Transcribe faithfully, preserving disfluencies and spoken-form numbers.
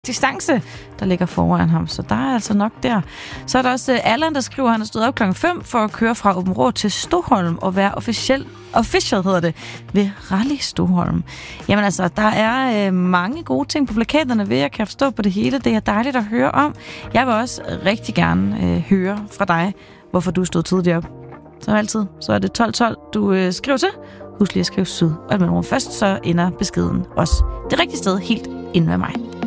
distance, der ligger foran ham, så der er altså nok der. Så er der også Allan, der skriver, at han er stået op klokken fem for at køre fra Åben Rå til Stoholm og være officiel, official hedder det, ved Rally Stoholm. Jamen altså, der er øh, mange gode ting på plakaterne ved, jeg kan forstå på det hele. Det er dejligt at høre om. Jeg vil også rigtig gerne øh, høre fra dig, hvorfor du stod tidligt op. Som altid, så er det tolv tolv, du øh, skriver til. Husk lige at skrive syd og et mellemrum først, så ender beskeden også det rigtige sted helt inde ved mig.